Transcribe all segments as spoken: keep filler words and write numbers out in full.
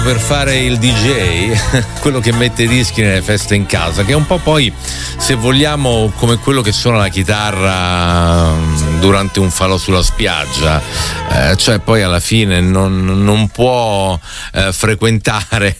per fare il D J, quello che mette i dischi nelle feste in casa, che è un po' poi, se vogliamo, come quello che suona la chitarra durante un falò sulla spiaggia, eh, cioè poi alla fine non, non può eh, frequentare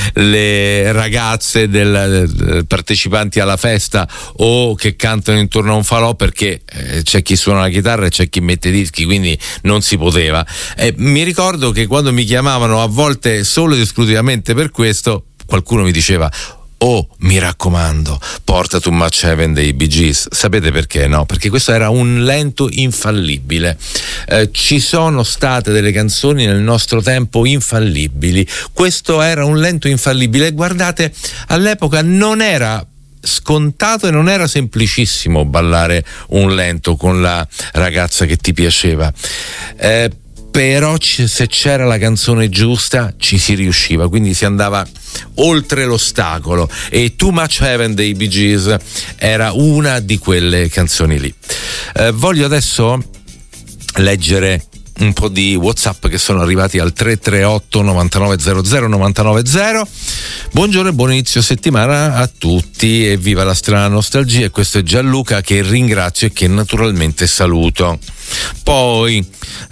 le ragazze del, del partecipanti alla festa o che cantano intorno a un falò, perché eh, c'è chi suona la chitarra e c'è chi mette i dischi, quindi non si poteva. Eh, mi ricordo che quando mi chiamavano, a volte solo ed esclusivamente per questo, qualcuno mi diceva: oh, mi raccomando, porta To Much Heaven dei Bee Gees. Sapete perché? No, perché questo era un lento infallibile. Eh, ci sono state delle canzoni nel nostro tempo infallibili, questo era un lento infallibile. Guardate, all'epoca non era scontato e non era semplicissimo ballare un lento con la ragazza che ti piaceva, eh, però c- se c'era la canzone giusta ci si riusciva, quindi si andava oltre l'ostacolo, e Too Much Heaven dei Bee Gees era una di quelle canzoni lì. Eh, voglio adesso leggere un po' di WhatsApp che sono arrivati al tre tre otto novantanove zero zero novantanove zero. Buongiorno e buon inizio settimana a tutti e viva la strana nostalgia. E questo è Gianluca, che ringrazio e che naturalmente saluto. Poi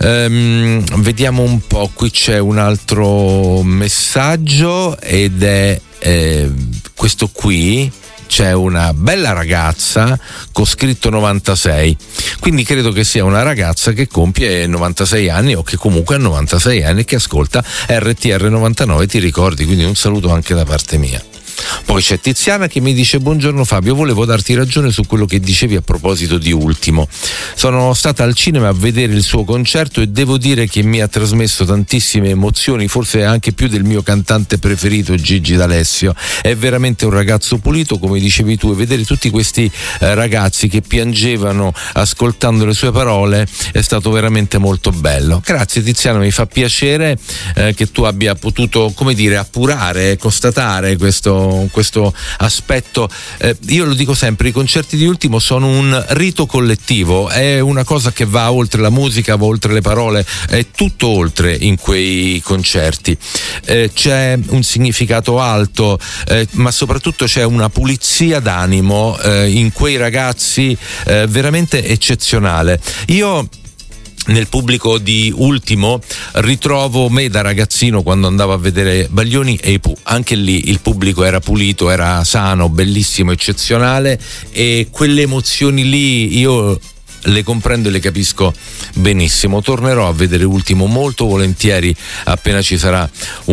ehm, vediamo un po', qui c'è un altro messaggio ed è eh, questo qui. C'è una bella ragazza con scritto novantasei, quindi credo che sia una ragazza che compie novantasei anni o che comunque ha novantasei anni e che ascolta R T R novantanove, ti ricordi? Quindi un saluto anche da parte mia. Poi c'è Tiziana che mi dice: buongiorno Fabio, volevo darti ragione su quello che dicevi a proposito di Ultimo. Sono stata al cinema a vedere il suo concerto e devo dire che mi ha trasmesso tantissime emozioni, forse anche più del mio cantante preferito Gigi D'Alessio. È veramente un ragazzo pulito, come dicevi tu, e vedere tutti questi eh, ragazzi che piangevano ascoltando le sue parole è stato veramente molto bello. Grazie Tiziana, mi fa piacere eh, che tu abbia potuto, come dire, appurare, constatare questo questo aspetto. Eh, io lo dico sempre, i concerti di Ultimo sono un rito collettivo, è una cosa che va oltre la musica, va oltre le parole, è tutto oltre in quei concerti. Eh, c'è un significato alto, eh, ma soprattutto c'è una pulizia d'animo eh, in quei ragazzi eh, veramente eccezionale. Io nel pubblico di Ultimo ritrovo me da ragazzino quando andavo a vedere Baglioni e i Pooh. Anche lì il pubblico era pulito, era sano, bellissimo, eccezionale, e quelle emozioni lì io le comprendo e le capisco benissimo. Tornerò a vedere Ultimo molto volentieri appena ci sarà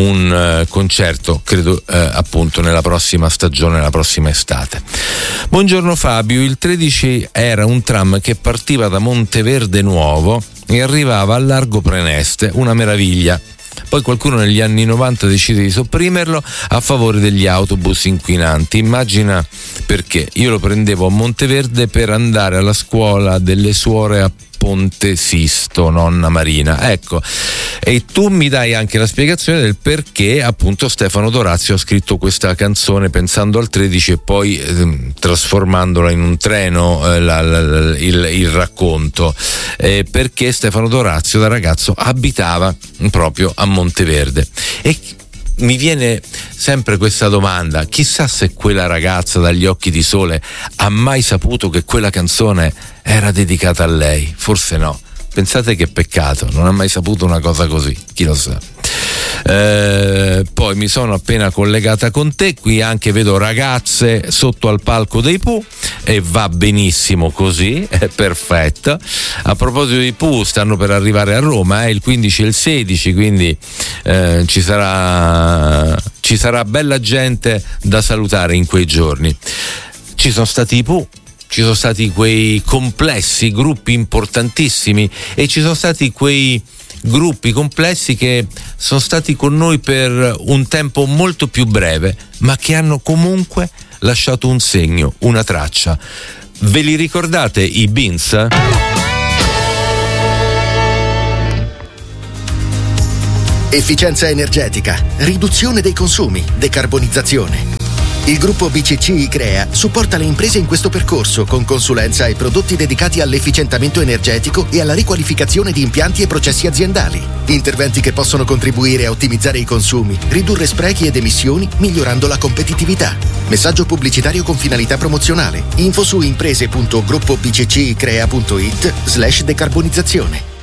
un uh, concerto, credo uh, appunto nella prossima stagione, nella prossima estate. Buongiorno Fabio, il tredici era un tram che partiva da Monteverde Nuovo e arrivava a Largo Preneste, una meraviglia. Poi qualcuno negli anni novanta decide di sopprimerlo a favore degli autobus inquinanti. Immagina perché. Io lo prendevo a Monteverde per andare alla scuola delle suore a Ponte Sisto, nonna Marina. Ecco, e tu mi dai anche la spiegazione del perché appunto Stefano Dorazio ha scritto questa canzone pensando al tredici e poi eh, trasformandola in un treno, eh, la, la, la, il, il racconto, eh, perché Stefano Dorazio da ragazzo abitava proprio a Monteverde. E mi viene sempre questa domanda: chissà se quella ragazza dagli occhi di sole ha mai saputo che quella canzone era dedicata a lei? Forse no. Pensate che peccato, non ha mai saputo una cosa così, chi lo sa. Eh, poi mi sono appena collegata con te, qui anche vedo ragazze sotto al palco dei Pooh e va benissimo così, è perfetto. A proposito dei Pooh, stanno per arrivare a Roma, eh, il quindici e il sedici, quindi eh, ci sarà ci sarà bella gente da salutare in quei giorni. Ci sono stati i Pooh, ci sono stati quei complessi, gruppi importantissimi, e ci sono stati quei gruppi complessi che sono stati con noi per un tempo molto più breve, ma che hanno comunque lasciato un segno, una traccia. Ve li ricordate i Beans? Efficienza energetica, riduzione dei consumi, decarbonizzazione. Il gruppo B C C I-Crea supporta le imprese in questo percorso con consulenza e prodotti dedicati all'efficientamento energetico e alla riqualificazione di impianti e processi aziendali. Interventi che possono contribuire a ottimizzare i consumi, ridurre sprechi ed emissioni, migliorando la competitività. Messaggio pubblicitario con finalità promozionale. Info su imprese punto gruppo b c c i crea punto it slash decarbonizzazione.